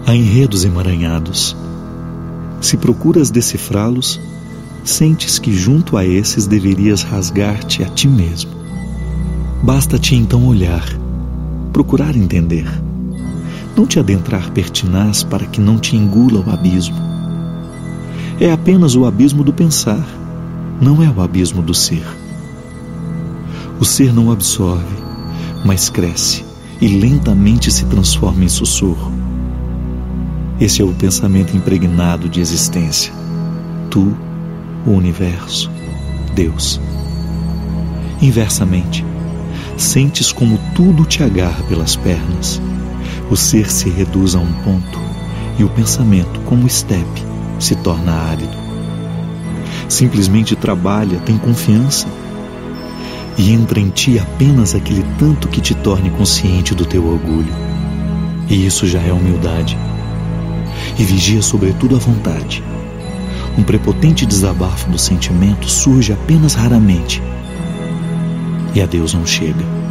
Há enredos emaranhados. Se procuras decifrá-los, sentes que junto a esses deverias rasgar-te a ti mesmo. Basta-te então olhar, procurar entender. Não te adentrar pertinaz para que não te engula o abismo. É apenas o abismo do pensar, não é o abismo do ser. O ser não absorve, mas cresce e lentamente se transforma em sussurro. Esse é o pensamento impregnado de existência. Tu, o universo, Deus. Inversamente, sentes como tudo te agarra pelas pernas. O ser se reduz a um ponto e o pensamento, como estepe, se torna árido. Simplesmente trabalha, tem confiança e entra em ti apenas aquele tanto que te torne consciente do teu orgulho. E isso já é humildade. E vigia sobretudo a vontade. Um prepotente desabafo do sentimento surge apenas raramente. E a Deus não chega.